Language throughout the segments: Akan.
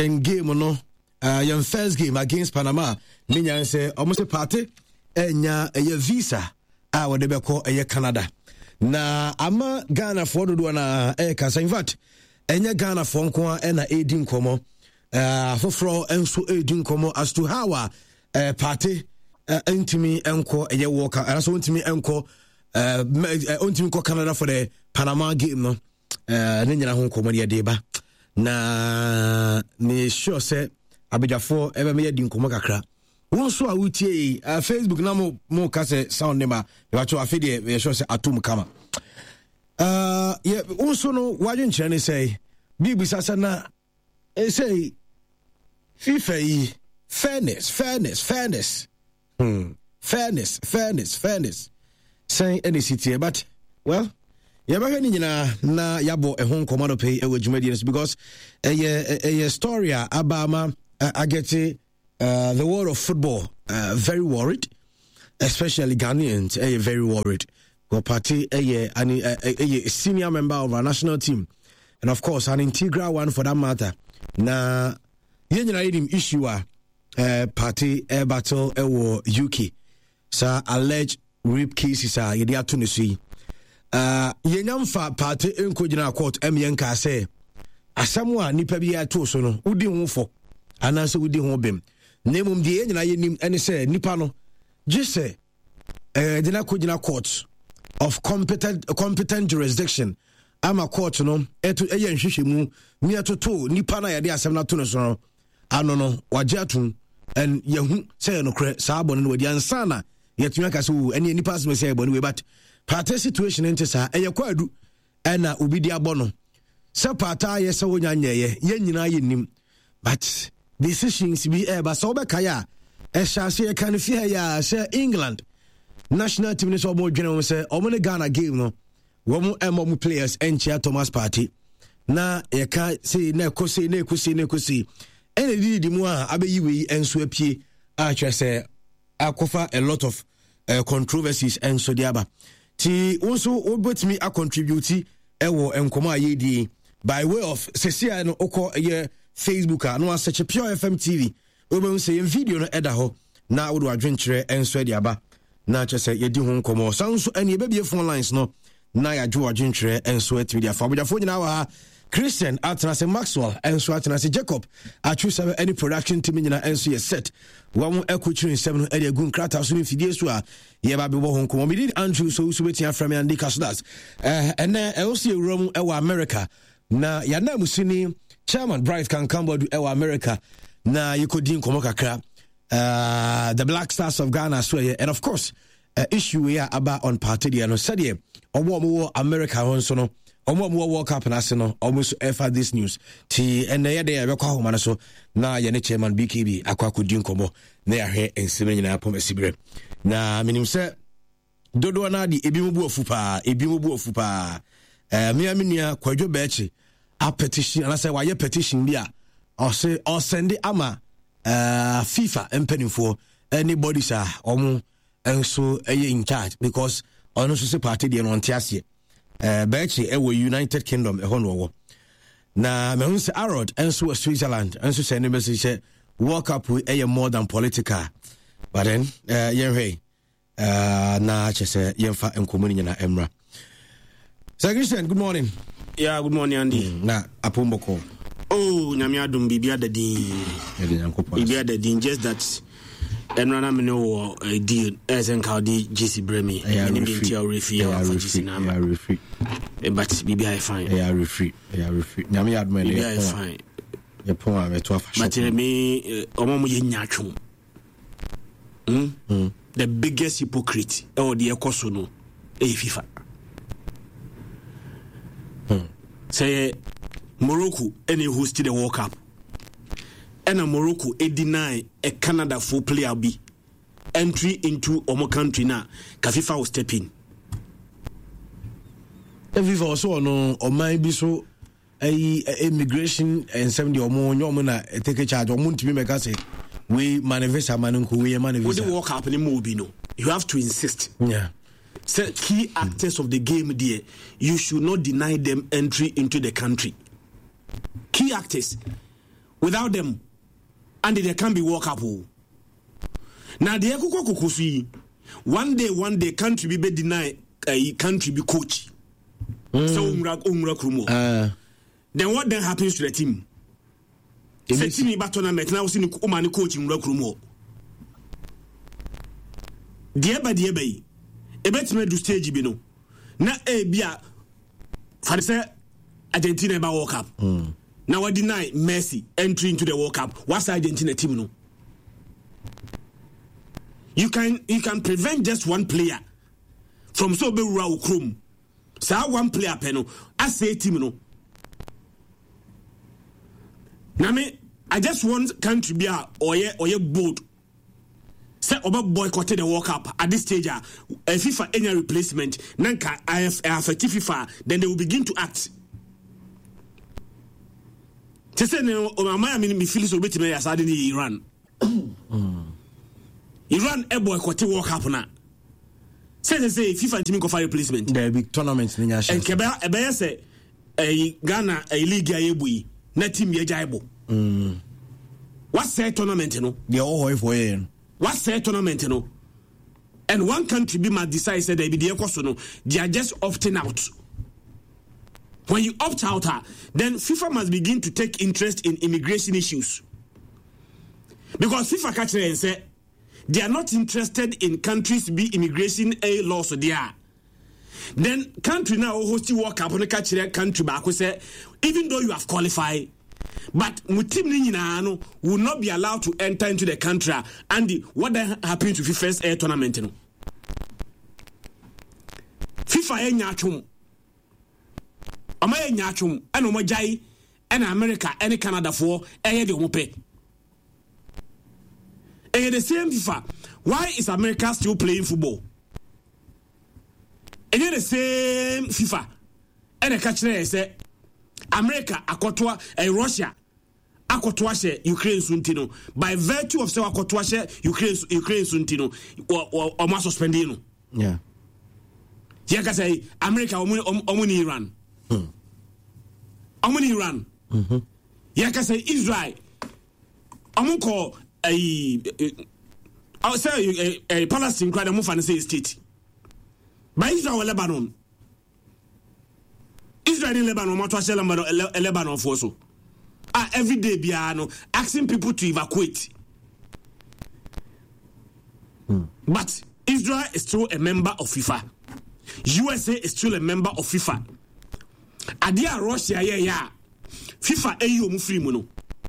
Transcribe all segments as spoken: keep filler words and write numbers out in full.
in game no uh your first game against Panama ninya say almost party enya a visa a wo de beko e Canada na ama Ghana for do na e kasa in fact enya Ghana for nko a na edi nkomo uh foforo enso edi nkomo as to how uh party intimi enko e work and so intimi enko uh intimi ko Canada for the Panama game no uh ninya ho nkomo de de ba na me sure say abejafo ebe me yedi nkomo kakra won so a wutie uh, Facebook na mo mo ka say sound nema e ba cho afede me sure say atum kama uh yeah won so no wadwen kire ne say bibi sasa na e say FIFA yi fairness fairness fairness hmm fairness fairness fairness say any city but well yabahwe ni nyina na yabo ehon commando pay e wajumadi because a a story abama I get it, uh, the world of football uh, very worried, especially Ghanaians are very worried. Go party a a senior member of our national team, and of course an integral one for that matter. Na yenye issue a uh, party air battle ewo U K. So alleged rape cases are yedi atunisi. Uh, yenyamfa party enko jina court emyenka say asamwa nipa bi ato so no udi ho fo ananse wudi ho bem nemum de nyina yenim ene say nipa no just say eh de na ko jina court of competent competent jurisdiction ama court no eto eye nhwehwemu mi atoto nipa na yade asem na to no so ano no wagye atum en yehu say no kre saa bonu no wadi ansa na yetumi aka so ene nipa asem say bonu we but party situation ente sa eye kwadu ena obi di abono se party ye se wonya nyeye ye nyina yenim but decisions be eh ba so be kaya e sha se e kan fi ya se England national team so mo dwene wo se o mo ne Ghana game no wo mo emo players enchia Thomas Partey na ye ka se na kosi na kosi na kosi ene di di mu a abeyi we enso apie a twa se akofa a lot of uh, controversies enso diaba ti also obetimi a contribute ewo enkomo ayedi by way of sesia no okọ ye Facebook a no search Pure F M T V obe say video no eda ho na wo do adwenkyere enso diaba na che say yedi ho nkomo sanso ene be bie phone lines no na ya dwo adwenkyere enso atwi dia fa bodafo nyina wa Christian Atnase Maxwell enso Atnase Jacob atwu seven any production team nyina enso ye set won ekutrin seven e de gun krata so mfidie so a ye ba be bo ho nkomo me did Andrew so so betia from and Kasodas eh ene e o se ewuram e wa America na ya na musini Chairman Bright can come to our America na yikodin komo kakra uh the Black Stars of Ghana so and of course uh, issue we are about on party dia no said ye omo mo America won so no omo mo World Cup na se no almost ever this news ti and ye dey be kwa homa so na ye ne Chairman B K B akwa kodin komo na ya hwe enseme nyina pom asibre na minim se dodo na di ebi mu bu ofu pa ebi mu bu ofu pa eh me amenia kwadwo bechi a petition and I say why your petition there or say or send it ama uh FIFA empenifo anybody sir omo and so in charge because on so say party dey on tiase uh bechi e we United Kingdom e hono wo na me hu say Arod and so Switzerland and so say ne message say World Cup we e more than political but then uh yen hey uh na che say yen fa enkomoni nyina emra. Sir Christian, good morning. Yeah, good morning, Andy. Mm, na apomboko. Oh, nyamia dum bibia da din. Bibia da din just that enrana me no uh, deal as en ka di G C Bremi. Any bin tia refi ya for G C na. Yeah, refi. But bibia fine. Yeah, refi. Yeah, refi. Nyamia admo le. Bibia fine. Ya pon a me to afa. But me omo mo ye nyatwom. Hmm? The biggest hypocrite e o de ekoso no e FIFA. Hmm. Say Morocco any hosted the World Cup. And Morocco e deny a Canada for player B entry into our country now. FIFA will step in. If FIFA also no or might be so a immigration and seventy or more nyomuna take a charge or muntimi make us say we manifest a manunku we manifest. What the World Cup in Mobino? You have to insist. Yeah. So key actors of the game there, you should not deny them entry into the country. Key actors. without them, and there can be World Cup. Now the Ekuko Kukusi, one day, one day, country be deny a country be coach. Mm. So umra umra krumo. Uh, then what then happens to the team? The team ba tournament now see umani coach umra krumo. Dear by dear bay, a better do stage be no. Na e bia for the Argentina ba World Cup. Mm. Now I deny Messi entry into the World Cup. What's the Argentina team no? You can you can prevent just one player from so be raw chrome. So one player peno as say team no. Now me I just want country be a or ye or ye bold. Say oba boycotted the World Cup at this stage. A FIFA any replacement. Nanka I F FIFA then they will begin to act. They say no my mean me feel so bit me as Iran. Iran e boycott World Cup na. Say they say FIFA team go for replacement. There big tournaments in Asia. And Keba e say eh Ghana a league ayebu na team ye jaibo. Mm. What say tournament no? They all for you. What say tournament no? And one country be might decide say they be the ekoso no. They are just opting out. When you opt out, then FIFA must begin to take interest in immigration issues. Because FIFA catch and say they are not interested in countries be immigration a laws so they are. Then country now hosting World Cup on the catch country back we say even though you have qualified, but mutim ni will not be allowed to enter into the country. And the, what happened to FIFA's air tournament? No? FIFA e nyachum. Oma e nyachum and oma jai and America and Canada for e de omope. And the same FIFA. Why is America still playing football? And the same FIFA. And the catch there say America akotwa and uh, Russia akotwa she Ukraine suntino by virtue of say akotwa she Ukraine Ukraine suntino or or, or suspending no. Yeah. Yeah, ka say America omuni omuni Iran. Hmm. Omuni Iran. Mhm. Yeah, ka say Israel. Omunko a I say a Palestine crowd move and say state. By Israel Lebanon. Israel in Lebanon, what was Lebanon for so? Ah, every day, Biano asking people to evacuate. Hmm. But Israel is still a member of FIFA. U S A is still a member of FIFA. Adia Russia, yeah, yeah. FIFA, A U free mono.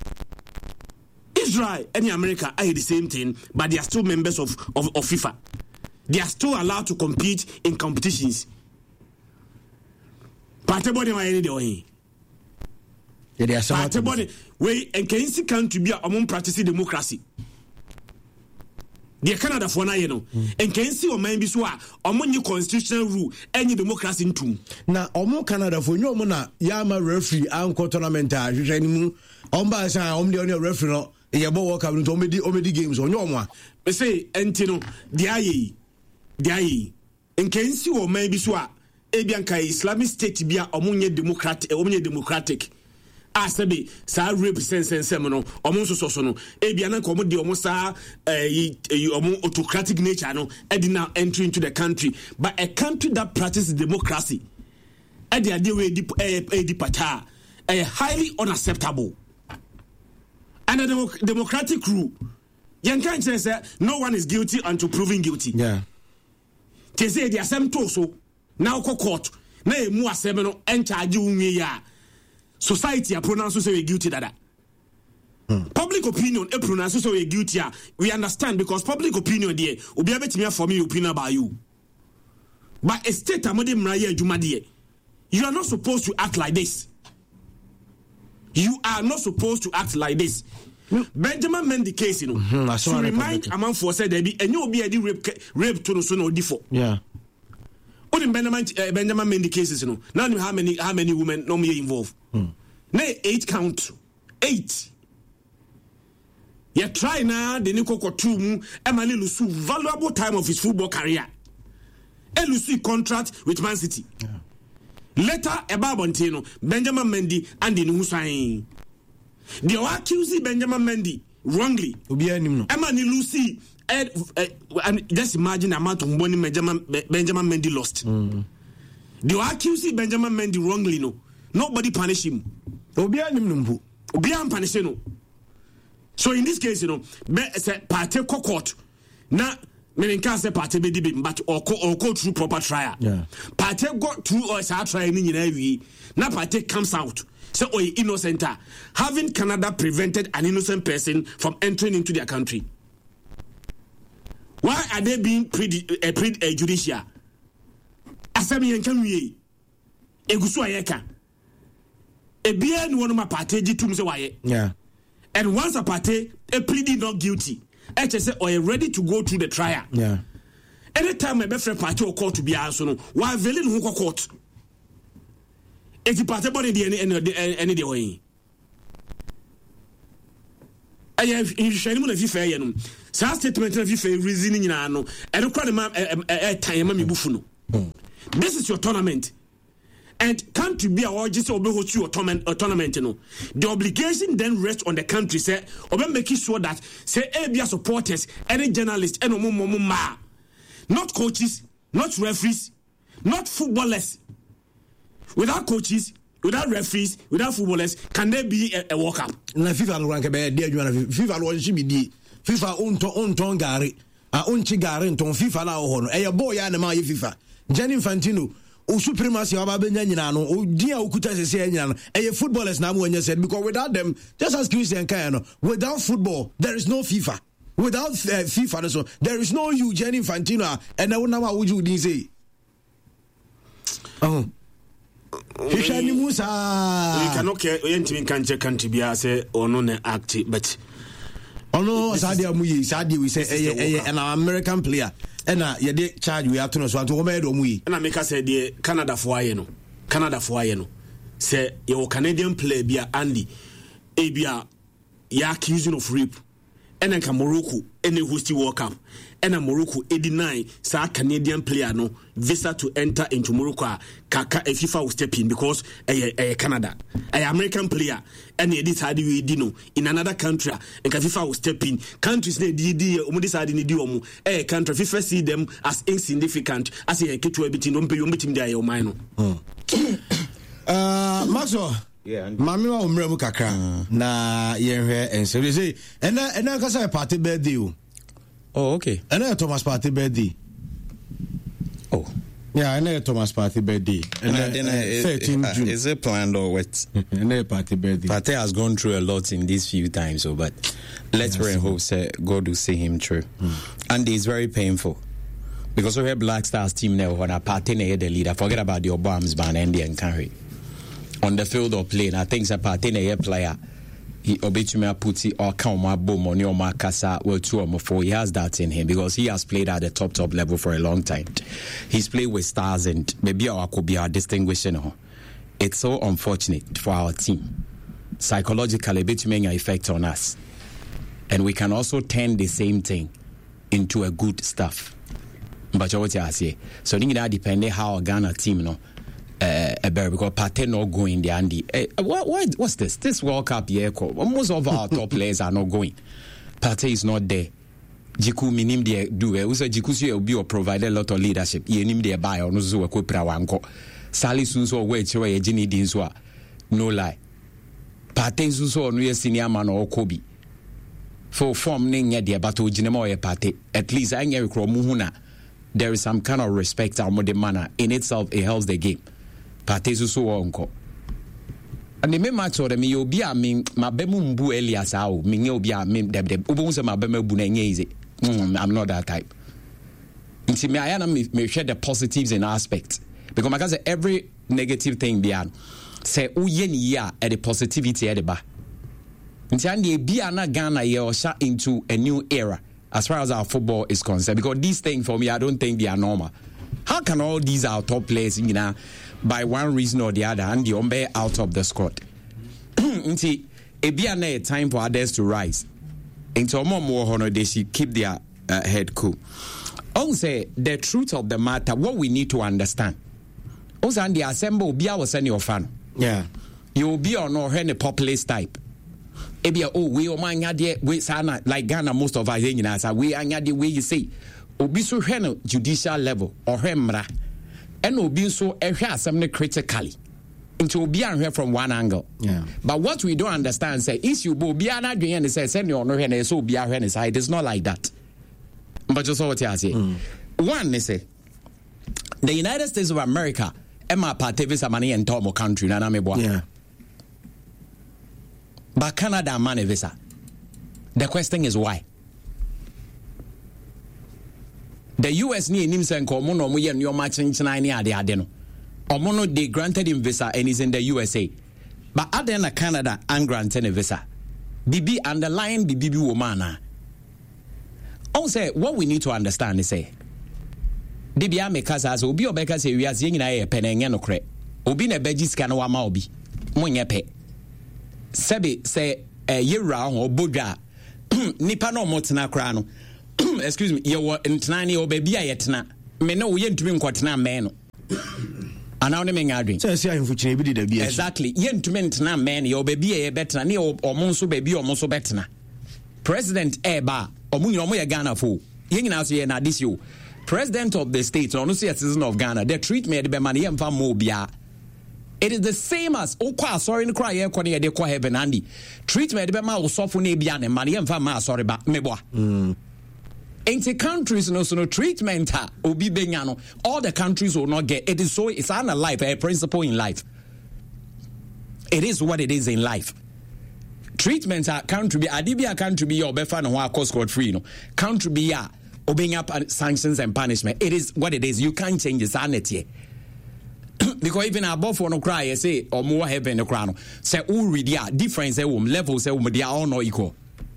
Israel and America are the same thing, but they are still members of, of, of FIFA. They are still allowed to compete in competitions. Party body my any way. Yeah, they are some party body we and can see country be among practicing democracy. The Canada for na you know and can see o man be so among new constitutional rule any democracy into. Na omo Canada for no na yama referee anko tournament a hwehwe ni mu omba sa om de on referee no e bo work up no omedi omedi games onyo omo a me say enti no de ayi de ayi and can see o man be so a ebianka Islamic State bia omunye democratic omunye democratic asabe sa represent sensem no omun so so no ebiana ko mo de omo sa eh omo autocratic nature no e di now entry into the country, but a country that practices democracy e di ade we di e di pata e highly unacceptable. And the democ- democratic rule yen kan say no one is guilty until proven guilty. Yeah, they say the assembly so now court na emu asem no encharge unwe ya society a pronounce say we guilty dada. Hmm. Public opinion e pronounce say we guilty a we understand because public opinion there obi abetimi for me opinion about you, but a state amode mraye adwuma there you are not supposed to act like this. You are not supposed to act like this. No. Benjamin Mendy case you know mm-hmm. So remind a man for said there be and you be a rape rape to no so no default. Yeah. What in Benjamin uh, Benjamin Mendy cases, you know? Now how many how many women normally involved? Hmm. Now eight count, eight. You try now the Nico Kotum, Emily Lusu valuable time of his football career. Lusu contract with Man City. Yeah. Later, Eba Bontino, Benjamin Mendy, and the new sign. They were accusing Benjamin Mendy wrongly. Emma ni Lucy, and just imagine the amount of money Benjamin Benjamin Mendy lost. Mm. They were accusing Benjamin Mendy wrongly. No, nobody punish him. Obianim Obian punish no. So in this case, you know, say party court na meaning can say party be dibim, but or or go through proper trial. Yeah. Party go through or say trial ni nyina wi. Na party comes out. Say oh innocent. Having Canada prevented an innocent person from entering into their country. Why are they being pre uh, pre uh, judicial? Asami yankan wi. Egusu ayeka. Ebia no one ma party ji tum say waye. Yeah. And once a party a pleaded not guilty, H S A are ready to go through the trial. Yeah. Anytime a befriend party or court to be answered, no, why villain who court? If the party body any any any the way. I have in Shannon if you fair, you know. Sa statement if you fair reasoning in ano, and look at the man a time me bufuno. This is your tournament. And country be our just obey host your tournament, uh, tournament, you know. The obligation then rests on the country, say, or making sure that say A B A supporters, any journalists, and ma, not coaches, not referees, not footballers. Without coaches, without referees, without footballers, can there be a, a walk up? Na FIFA no rank be there, FIFA no should be di. FIFA on to on ton gari, a on chi gari ton FIFA na ho no. E boy ya na ma FIFA. Gianni Infantino. O supremacy of Abenya nyina no o dia okuta sese nyina no eh footballers na mo anya said because without them just as Christian Kano without football there is no FIFA without uh, FIFA so there is no you Gianni Infantino and na wona wa wuju din say oh Hishani Musa we cannot care anything can check country bia say ono na act but ono sadia mu yi sadia we say eh eh an American player and you de charge we have to know so to come do mu yi na make say the Canada for aye no Canada for aye no say your Canadian player bia Andy e bia ya accusing of rape and then Morocco any host World Cup and Morocco eighty-nine sa Canadian player no visa to enter into Morocco kaka a FIFA will step in because a eh, Canada a American player and they decide we dino in another country and FIFA will step in countries they di omo decide ni di omo eh country FIFA see them as insignificant as a ketu ebiti no mpe yo metim dia your mind no uh Maxo yeah mami wa umre mu kakra na yenhwe ense say and and kasa party birthday o. Oh, okay. And then Thomas Party birthday. Oh. Yeah, I know Thomas Party birthday. And then uh, thirteenth June. Is it planned or what? And then Party birthday. Party has gone through a lot in these few times, so but let's pray and hope say God will see him through. Mm. And it's very painful. Because we have Black Stars team now when a party near the leader. Forget about the Obama's ban and the Henry. On the field of play, I think it's a party near player. He obetumi puti or kama bo money or makasa well two or four. He has that in him because he has played at the top top level for a long time. He's played with stars and maybe our could be our distinguishing. It's so unfortunate for our team. Psychologically, betumi an effect on us, and we can also turn the same thing into a good stuff. But what you say, so I think that depends how a Ghana team, you know. Uh, because Partey not going there, Andy. Uh, what, what, what's this? This World Cup year, most of our top players are not going. Partey is not there. Jiku minim there do. We say Jiku will be or provide a lot of leadership. Ye nim there buy or no zo ko prawanko. Sali sunso we chewa ye jini dinswa. No lie. Partey sunso no ye senior man or Kobe. For form ning ye there but o jinema ye Partey. At least I ngere kro muhuna. There is some kind of respect among the manner in itself. It helps the game. Partey so onko. And the me match or me obi a me mabemu mbu Elias awo me nye obi a me deb deb obo se mabemu bu na nye easy. I'm not that type. Nti me ayana me, me share the positives in aspects because like I say every negative thing beyond say uye ni ya e the positivity e the ba. Nti ande bia na Ghana ye osha into a new era as far as our football is concerned because these things for me I don't think they are normal. How can all these our top players, you know, by one reason or the other, and the ombe out of the squad? Nti, it be a time for others to rise. Into more more honor, they should keep their uh, head cool. Also, the truth of the matter, what we need to understand. Also, and the assemble be our senior fan. Yeah, you will be on or any populist type. ebia oh we o man yade we sana like Ghana most of us nyina sa we anyade we you say obi so hwe no judicial level or hwe mra and obi so ehwe asem ne critically into obi anhwe from one angle. Yeah. But what we don't understand say issue bo obi anadwen ne say say ne ono hwe na so obi ahwe ne say it is not like that. But just what you say. Mm. One they say the United States of America Emma Patevis money and Tomo country na na me boa. Yeah. But Canada money visa. The question is why? The U S ni enim sen ko mo no mo ye no ma chenchena ni ade ade no. Omo no they granted him visa and he's in the U S A. But other than Canada and granted a visa. Bibi underlying bibi bi woman. Oh say what we need to understand is say Dibia mekasa as obi obeka say we as nyina ye penenye no kre. Obi na beji sika no wa ma obi. Monye pe. Sebe say eh yewra ho bodwa nipa no motena kra no. Excuse me, ye wo ntena ne obabi a yetena. Me no ye ntumi nkotena me no. Ana ne menga adwen. Say say ahemfu kire bi de bia. Exactly. Ye ntumi ntena me ne obabi a ye betena ne omo nso babi omo so betena. President Eba omo nyina omo ye Ghana fo. Ye nyina so ye na this you. President of the state, or no citizen of Ghana, the treatment be money and mobia. It is the same as Okwa sorry in cry air de kwa heaven Andy. Treatment be ma soften bian and money and fama sorry ba meboa. Ain't the countries no so no treatment ha obi benyano. All the countries will not get it is so it's an life, a principle in life. It is what it is in life. Treatment ha country be adibia country be your befa no cost code free no. Country be ya obeying up sanctions and punishment. It is what it is. You can't change the sanity. Because even above for no cry, say or more heaven no crown. Say all read ya difference say um level say um they are all not equal.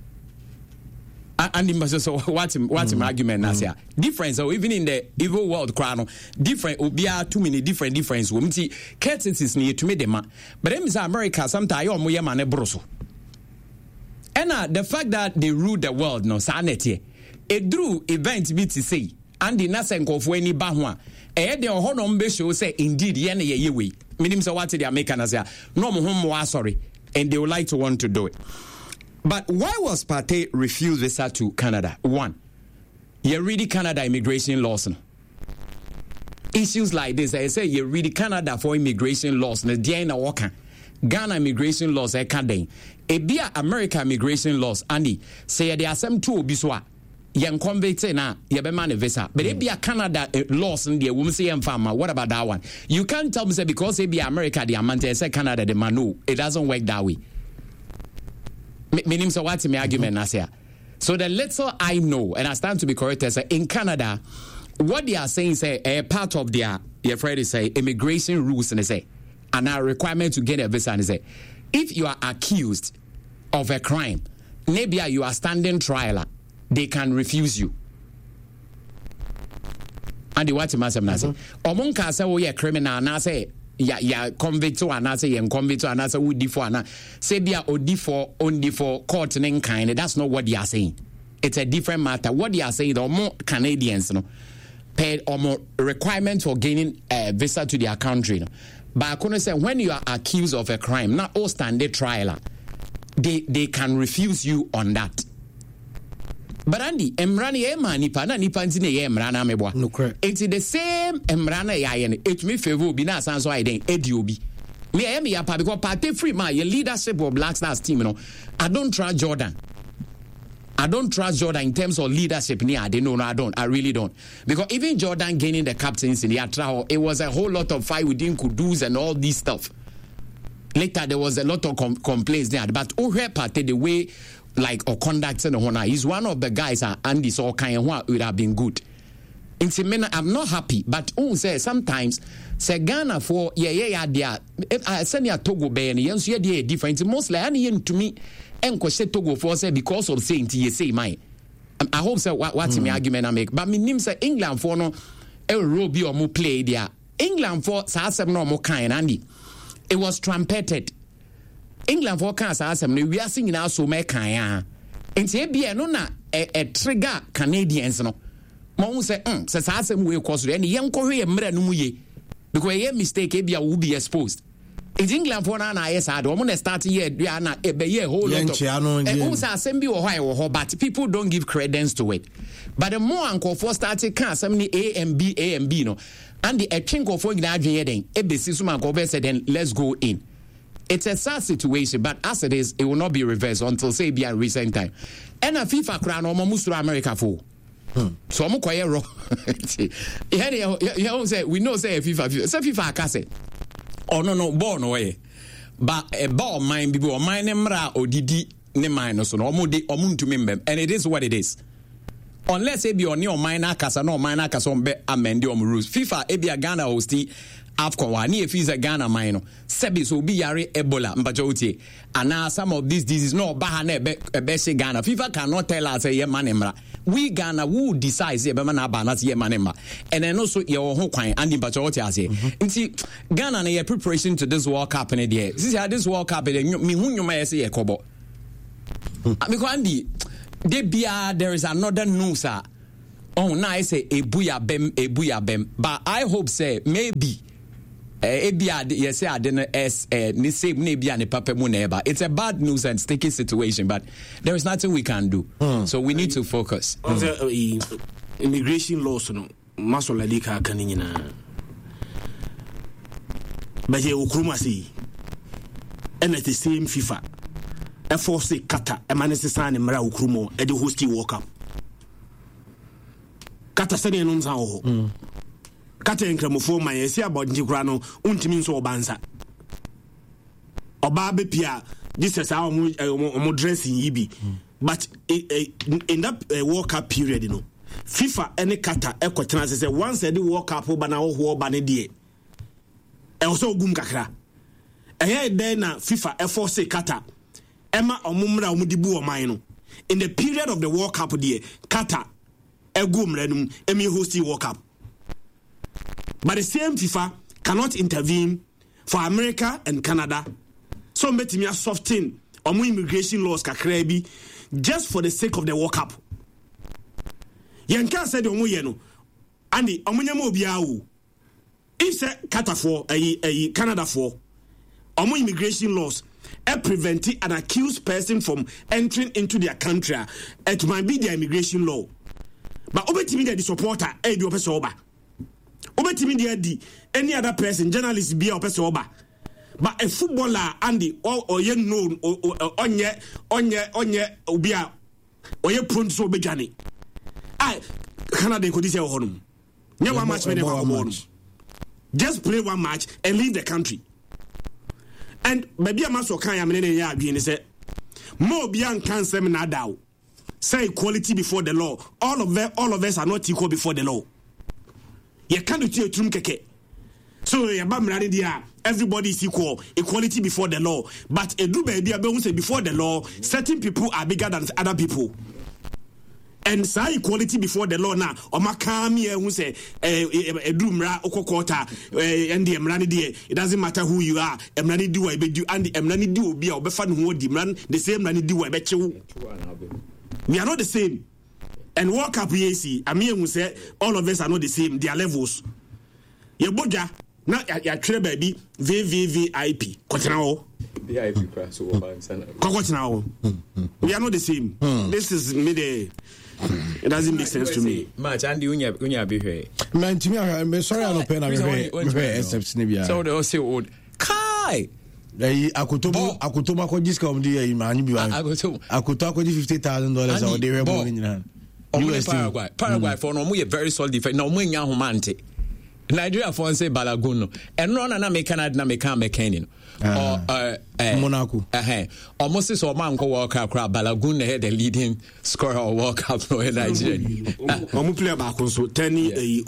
And the so what's what's mm. my argument now say difference so even in the evil world crown different obia too many different difference we see courtesies near to me them but them is America sometimes you mo man broso. And uh, the fact that they rule the world no sanity. A drew event be to say, and the Nasen of any bahwa, a de honor be show say indeed yen ye way. Meaning so what they are making us no more sorry, and they would like to want to do it. But why was Partey refused visa to Canada? One, you read Canada immigration laws. Issues like this, I say you read Canada for immigration laws. The Diana Walker, Ghana immigration laws, I can't day. A beer America immigration laws, Andy say there are some two biswa. Young convicted na yebema ne visa but it be a Canada uh, laws in the woman say farmer. What about that one? You can't tell me say because it be America the amount say Canada the manu it doesn't work that way. Meaning so what's my argument mm-hmm. Now so the little I know and I stand to be corrected say in Canada what they are saying say a part of their your friend is say immigration rules and they say and a requirement to get a visa and they say if you are accused of a crime maybe you are standing trial they can refuse you. And the what you must have say. Omon can say, oh, yeah, criminal, and I say, yeah, yeah, convict to and I say, and convict to and I say, would differ, and say, be a differ only for court and kind. That's not what they are saying. It's a different matter. What they are saying, the more Canadians, you know, paid or more requirement for gaining a visa to their country. You know. But I couldn't say, when you are accused of a crime, not all standard trial, they, they can refuse you on that. But Andy, Emrani Ema Nipa na Nipa ntine ye Emrana meboa. No correct. It's the same Emrana ya ye. It me favor bi na sanso I den ediobi. Me I am ya pa because party free man your leadership of Black Stars team, you know. I don't trust Jordan. I don't trust Jordan in terms of leadership. I didn't know, no, I don't. I really don't. Because even Jordan gaining the captaincy in the Atra, it was a whole lot of fight within Kudus and all this stuff. Later there was a lot of com- complaints there. But Ohe Party the way like or conduct and honor he's one of the guys uh, Andy so kind of would have been good. In Semena, I'm not happy, but oh say sometimes say Ghana for yeah yeah yeah I send ya Togo be and yes yeah yeah different mostly and to me and say Togo for say because of saying to you say my I hope say what what's my argument I make but me name say England for no a robi or more play there England for sa asem no more kind Andy it was trumpeted. England for cancer asem no we are singing now so make kan enti e bia no na a trigger Canadians no mo say um say asem we cause and yen ko hwe mra no mu ye because ye mistake e bia will be exposed It's England for na yes I don't want to start here na e be here whole lot of who say assembly or why or but people don't give credence to it. But the more uncle for started can assembly A and B A and B no and the a chink of for gina adwen den e be sisu man go be said then let's go in. It's a sad situation, but as it is, it will not be reversed until say be a recent time. And a FIFA crown or Muslim America for. So I'm quite wrong. We know say FIFA, say FIFA can say. Oh no no ball no way, but a ball mine be or mine emra or didi ne mine so no omude omuntu member, and it is what it is. Unless it be on your minor kasa no minor kasa on be amend your rules. FIFA e be a Ghana hosti AFCON wa ni if is a Ghana mine sebi so be yare Ebola mpachotie and now some of these diseases no ba na be be say Ghana. FIFA cannot tell us say man emra. We Ghana who decides say be man aba na say man emra. And then also your ho kwan and mpachotie ase. Nti Ghana na your preparation to this World Cup in there. This is this World Cup me hu nyoma say ekobo. Because Andy they be uh, there is another news uh, oh now I say ebuya bem ebuya bem but I hope say maybe eh uh, yes say I didn't as uh, ni say maybe an papa mu neighbor. It's a bad news and sticky situation but there is nothing we can do mm. so we need to focus on the uh, immigration laws no masola dika kanina but ye ukruma see and it's the same FIFA e force kata e manese san mra ukrumo e de hosti World Cup kata sene no nsa ho mm. kata enkramofo man yesi abodji kura no untimi nso obansa oba be pia Jesus how mo dressing yibi mm. but in that uh, World Cup period you know FIFA any kata e kwetena say once the World Cup ba na ho ba ne de e also gum kakra e here then na FIFA e force kata Emma omumra omudibu oman in the period of the World Cup there Qatar egum renum emi host World Cup but the same FIFA cannot intervene for America and Canada so metimi soften omu immigration laws kakra bi just for the sake of the World Cup yanka said omu ye no and omunyama obia wo if say Qatar for ayi ayi Canada for omu immigration laws and prevent an accused person from entering into their country. It might be their immigration law. But obetimi the supporter, eh, be opese oba. Obetimi the any other person, journalist be opese oba. But a footballer, Andy, or or ye known or onye onye onye obia or ye prone so bejani. I Canada could say honum. Never match, never just play one match and leave the country. And maybe a maso kan ya menene ya adwene say mo bia nkan sem na daw say equality before the law all of them, all of us are not equal before the law you can't do trum keke so ya ba mrade dia everybody is equal equality before the law but edu ba bia be hu say before the law certain people are bigger than other people and say equality before the law na o maka me hu say edu mra okokota and the emrani die it doesn't matter who you are emrani di wa be do and the emrani di obi a obefa no ho di mran the same emrani di wa be chew we are not the same and World Cup E A C I mean hu say all of us are not the same their levels ye boja na ya twere baby V V V I P kwotena ho V I P class so kwotena ho we are not the same this is me it doesn't make sense to me. Much and unya unya be here. Man, to me, I'm sorry, I don't pay na me. Except Nibia. So they all say old. Kai. They akutomo akutomo ko jiska omdi e ma nyi biwa. Akutomo akutomo ko fifty thousand dollars or they were born in hand. Paraguay, Paraguay for no mo very solid defense. No mo nya humante. Nigeria for say Balagun and no na make Canada na make American or uh, uh Monaco eh almost so man go World Cup Balagun had the leading scorer of World Cup for Nigeria. Omo player back so ten